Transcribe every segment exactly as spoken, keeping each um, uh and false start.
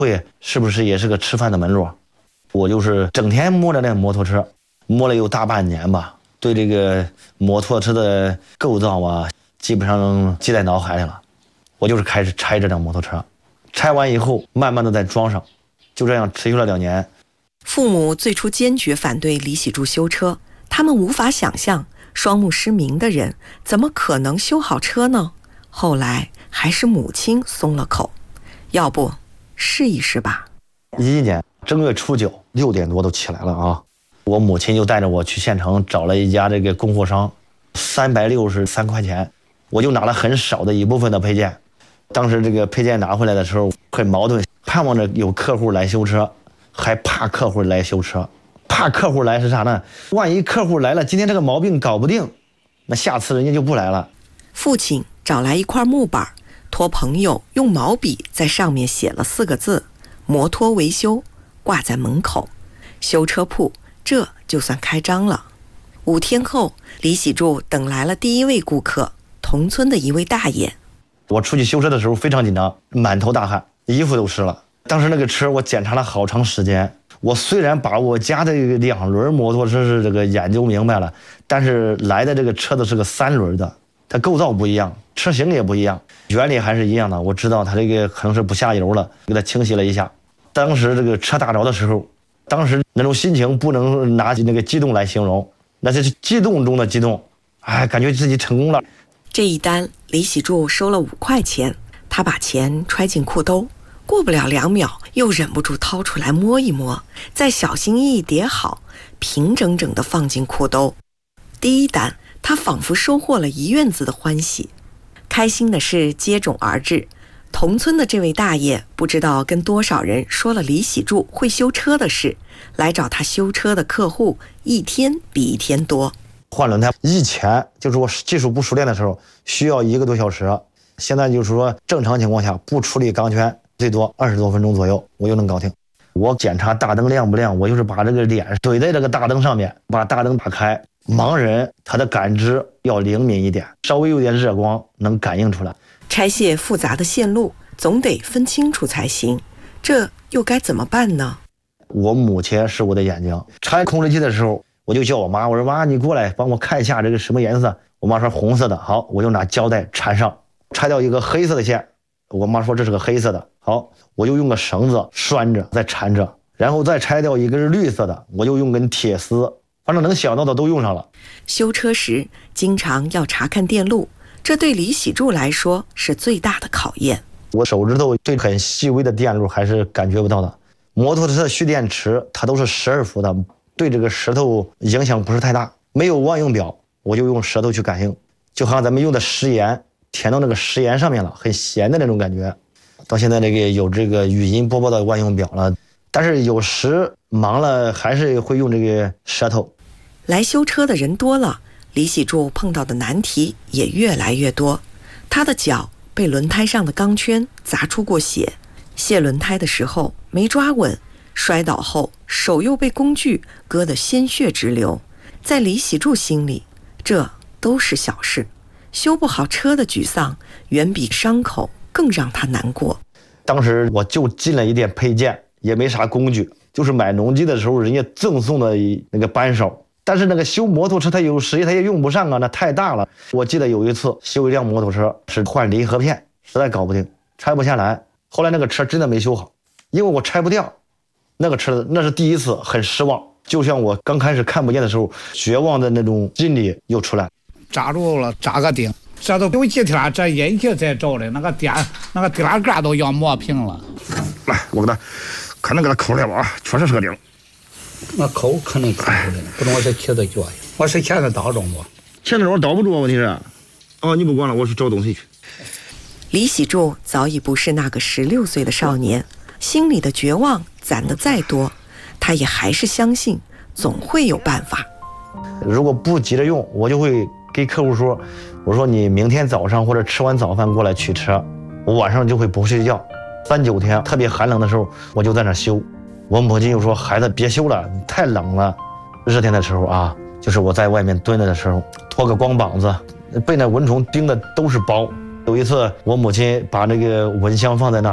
会是不是也是个吃饭的门路？我就是整天摸着那摩托车，摸了有大半年吧，对这个摩托车的构造啊，基本上记在脑海里了。我就是开始拆这辆摩托车，拆完以后慢慢的再装上，就这样持续了两年。 父母最初坚决反对李喜柱修车，他们无法想象双目失明的人怎么可能修好车呢？后来还是母亲松了口，要不试一试吧。 一一年正月初九六点多都起来了啊，我母亲就带着我去县城找了一家这个供货商，三百六十三块钱，我就拿了很少的一部分的配件。当时这个配件拿回来的时候很矛盾，盼望着有客户来修车，还怕客户来修车。怕客户来是啥呢？万一客户来了，今天这个毛病搞不定，那下次人家就不来了。 父亲找来一块木板，托朋友用毛笔在上面写了四个字：摩托维修，挂在门口。修车铺这就算开张了。五天后，李喜柱等来了第一位顾客，同村的一位大爷。 我出去修车的时候非常紧张，满头大汗，衣服都湿了。当时那个车我检查了好长时间，我虽然把我家的两轮摩托车是这个研究明白了，但是来的这个车子是个三轮的，它构造不一样，车型也不一样，原理还是一样的。我知道它这个可能是不下油了，给它清洗了一下。当时这个车打着的时候，当时那种心情不能拿那个激动来形容，那是激动中的激动，哎，感觉自己成功了。 这一单李喜柱收了五块钱，他把钱揣进裤兜，过不了两秒又忍不住掏出来摸一摸，再小心翼翼叠好，平整整地放进裤兜。第一单他仿佛收获了一院子的欢喜。开心的事接踵而至，同村的这位大爷不知道跟多少人说了李喜柱会修车的事，来找他修车的客户一天比一天多。 换轮胎以前就是我技术不熟练的时候需要一个多小时，现在就是说正常情况下不处理钢圈最多二十多分钟左右我就能搞定。我检查大灯亮不亮，我就是把这个脸怼在这个大灯上面，把大灯打开。盲人他的感知要灵敏一点，稍微有点热光能感应出来。 拆卸复杂的线路总得分清楚才行，这又该怎么办呢？ 我母亲是我的眼睛，拆控制器的时候我就叫我妈，我说妈你过来帮我看一下这个什么颜色。我妈说红色的，好，我就拿胶带缠上，拆掉一个黑色的线，我妈说这是个黑色的，好，我就用个绳子拴着再缠着，然后再拆掉一个是绿色的，我就用根铁丝，反正能想到的都用上了。 修车时经常要查看电路，这对李喜柱来说是最大的考验。 我手指头对很细微的电路还是感觉不到的。摩托车的蓄电池它都是十二伏的，对这个舌头影响不是太大。没有万用表，我就用舌头去感应，就好像咱们用的食盐填到那个食盐上面了，很咸的那种感觉。到现在这个有这个语音播报的万用表了，但是有时忙了还是会用这个舌头。 来修车的人多了，李喜柱碰到的难题也越来越多。他的脚被轮胎上的钢圈砸出过血，卸轮胎的时候没抓稳，摔倒后手又被工具割得鲜血直流。在李喜柱心里，这都是小事，修不好车的沮丧远比伤口更让他难过。 当时我就进了一点配件，也没啥工具，就是买农机的时候人家赠送的那个扳手，但是那个修摩托车它有时它也用不上啊，那太大了。我记得有一次修一辆摩托车是换离合片，实在搞不定，拆不下来，后来那个车真的没修好，因为我拆不掉那个车，那是第一次，很失望。就像我刚开始看不见的时候，绝望的那种心理又出来。 扎住了，扎个钉，这都有几天，这引擎才着的，那个电那个钉盖都要磨平了。 来，我给他可能给他抠来吧啊，确实是个钉。 那抠肯定抠出来了，不能我这切的脚呀，我是钳子倒中不？ 钳子倒倒不住啊，问题是。哦，你不管了，我去找东西去。 李喜柱早已不是那个十六岁的少年，心里的绝望攒得再多，他也还是相信总会有办法。 如果不急着用，我就会给客户说，我说你明天早上或者吃完早饭过来取车，我晚上就会不睡觉。三九天特别寒冷的时候，我就在那修。我母亲又说，孩子别修了，太冷了。热天的时候啊，就是我在外面蹲着的时候，脱个光膀子，被那蚊虫叮的都是包。有一次我母亲把那个蚊香放在那里，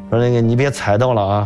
说那个你别踩到了啊。